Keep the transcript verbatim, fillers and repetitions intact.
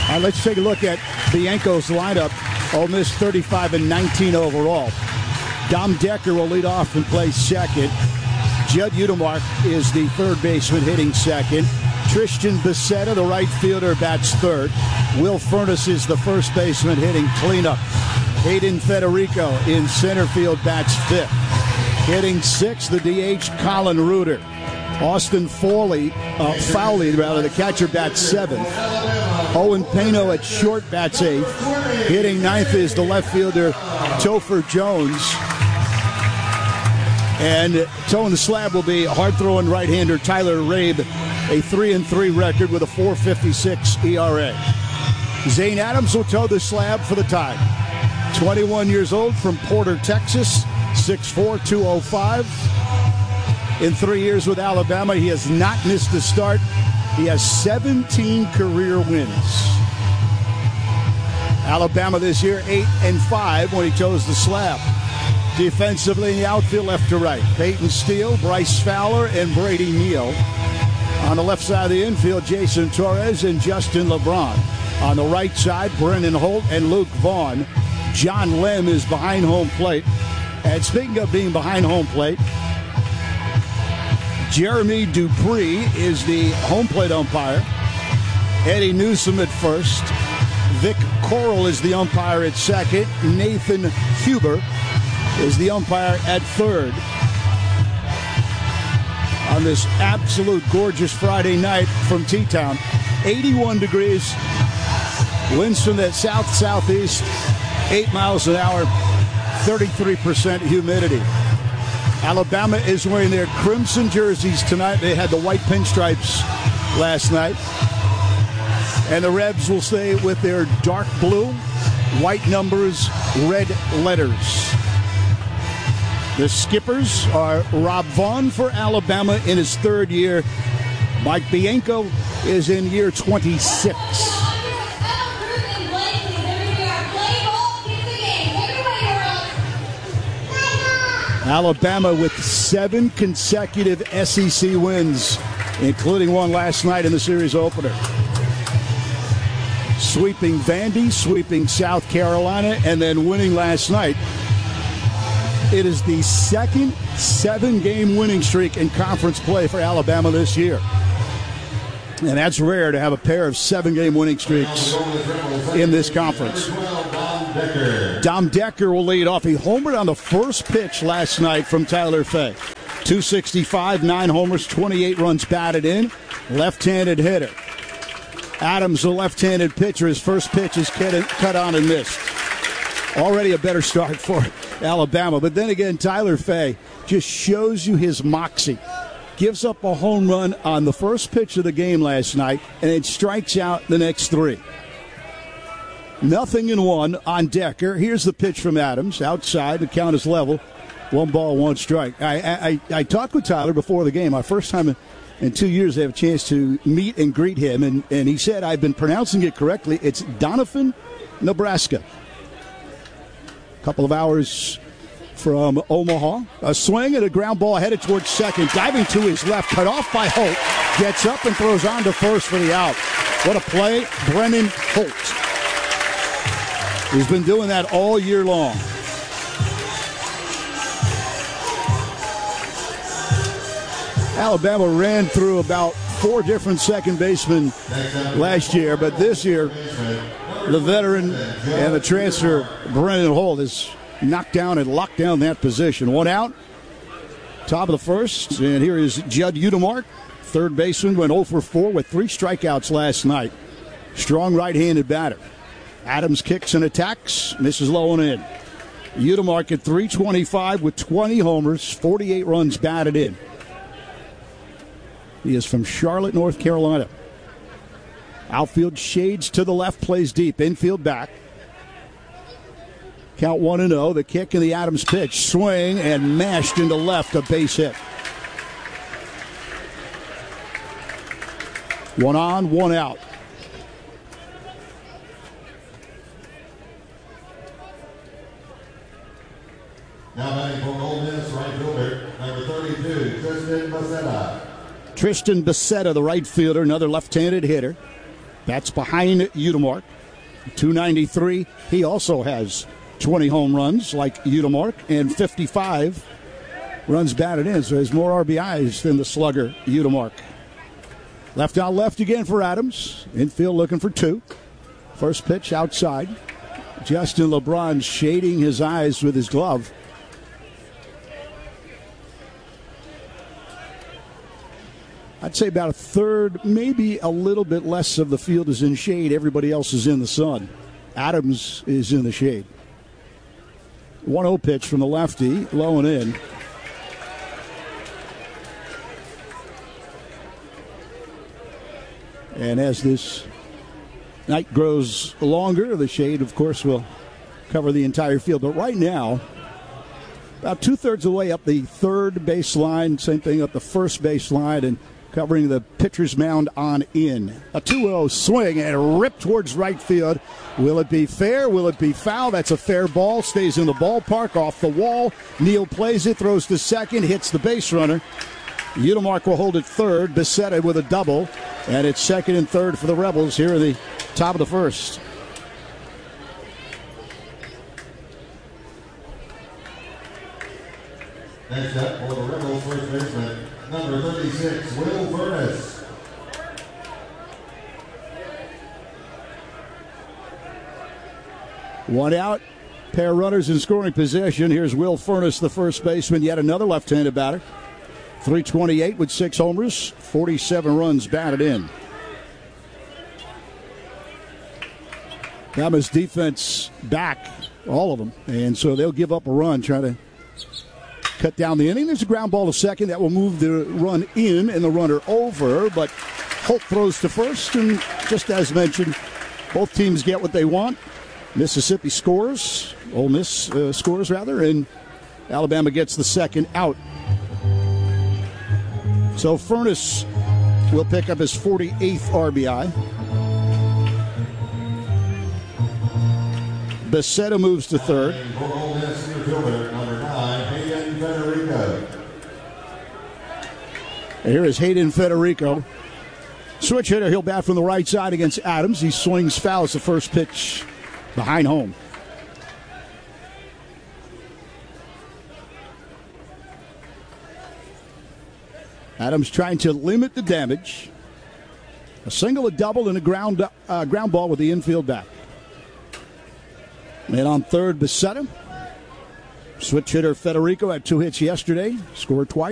All right, let's take a look at Bianco's lineup. Ole Miss thirty-five and nineteen overall. Dom Decker will lead off and play second. Judd Udemark is the third baseman hitting second. Tristan Becerra, the right fielder, bats third. Will Furnace is the first baseman hitting cleanup. Hayden Federico in center field bats fifth. Hitting sixth, the D H, Colin Reuter. Austin Foley, uh, Fowley, rather, the catcher, bats seventh. Owen Pano at short bats eighth. Hitting ninth is the left fielder, Topher Jones. And towing the slab will be hard-throwing right-hander Tyler Rabe, a three and three record with a four fifty-six E R A. Zane Adams will tow the slab for the Tide. twenty-one years old from Porter, Texas, six four, two oh five. In three years with Alabama, he has not missed a start. He has seventeen career wins. Alabama this year, eight and five when he tows the slab. Defensively in the outfield, left to right, Peyton Steele, Bryce Fowler, and Brady Neal. On the left side of the infield, Jason Torres and Justin LeBron. On the right side, Brennan Holt and Luke Vaughn. John Lem is behind home plate. And speaking of being behind home plate, Jeremy Dupree is the home plate umpire. Eddie Newsom at first. Vic Coral is the umpire at second. Nathan Huber is the umpire at third. On this absolute gorgeous Friday night from T-Town. eighty-one degrees. Winds from the south-southeast. eight miles an hour. thirty-three percent humidity. Alabama is wearing their crimson jerseys tonight. They had the white pinstripes last night. And the Rebs will stay with their dark blue, white numbers, red letters. The skippers are Rob Vaughn for Alabama in his third year. Mike Bianco is in year twenty-six. Alabama with seven consecutive S E C wins, including one last night in the series opener. Sweeping Vandy, sweeping South Carolina, and then winning last night. It is the second seven-game winning streak in conference play for Alabama this year. And that's rare to have a pair of seven-game winning streaks in this conference. Dom Decker will lead off. He homered on the first pitch last night from Tyler Fay. two sixty-five, nine homers, twenty-eight runs batted in. Left-handed hitter. Adams, the left-handed pitcher, his first pitch is cut on and missed. Already a better start for Alabama. But then again, Tyler Fay just shows you his moxie. Gives up a home run on the first pitch of the game last night, and it strikes out the next three. Nothing in one on Decker. Here's the pitch from Adams. Outside, the count is level. One ball, one strike. I I, I talked with Tyler before the game. My first time in, in two years to have a chance to meet and greet him, and, and he said, I've been pronouncing it correctly. It's Donovan, Nebraska. A couple of hours from Omaha. A swing and a ground ball headed towards second. Diving to his left, cut off by Holt. Gets up and throws on to first for the out. What a play, Brennan Holt. He's been doing that all year long. Alabama ran through about four different second basemen last year, but this year, the veteran and the transfer, Brennan Holt, is knocked down and locked down that position. One out, top of the first, and here is Judd Udemark, third baseman, went oh for four with three strikeouts last night. Strong right-handed batter. Adams kicks and attacks, misses low and in. Udemark at three twenty-five with twenty homers, forty-eight runs batted in. He is from Charlotte, North Carolina. Outfield shades to the left, plays deep. Infield back. Count one and oh. The kick and the Adams pitch. Swing and mashed into left, a base hit. One on, one out. Now batting for Ole Miss, right fielder, number thirty-two, Tristan Becerra. Tristan Becerra, the right fielder, another left-handed hitter. That's behind Udemark. two ninety-three. He also has twenty home runs like Udemark and fifty-five runs batted in. So he has more R B Is than the slugger Udemark. Left out left again for Adams. Infield looking for two. First pitch outside. Justin LeBron shading his eyes with his glove. I'd say about a third, maybe a little bit less of the field is in shade. Everybody else is in the sun. Adams is in the shade. one oh pitch from the lefty, low and in. And as this night grows longer, the shade, of course, will cover the entire field. But right now, about two-thirds of the way up the third baseline, same thing up the first baseline, and covering the pitcher's mound on in. A two oh swing and a rip towards right field. Will it be fair? Will it be foul? That's a fair ball. Stays in the ballpark, off the wall. Neal plays it, throws to second, hits the base runner. Udemark will hold it third. Becerra with a double. And it's second and third for the Rebels here in the top of the first. Next up for the Rebels, first baseman, number thirty-six, Will Furnace. One out, pair of runners in scoring position. Here's Will Furnace, the first baseman, yet another left-handed batter. three twenty-eight with six homers, forty-seven runs batted in. Bama's defense back, all of them, and so they'll give up a run, trying to cut down the inning. There's a ground ball to second that will move the run in and the runner over, but Holt throws to first, and just as mentioned, both teams get what they want. Mississippi scores, Ole Miss uh, scores rather, and Alabama gets the second out. So Furnace will pick up his forty-eighth R B I. Becerra moves to third. For Ole Miss fielder, number nine, Hayden Federico. Here is Hayden Federico. Switch hitter, he'll bat from the right side against Adams. He swings foul as the first pitch behind home. Adams trying to limit the damage. A single, a double, and a ground uh, ground ball with the infield back. And on third, Becerra. Switch hitter Federico had two hits yesterday, scored twice.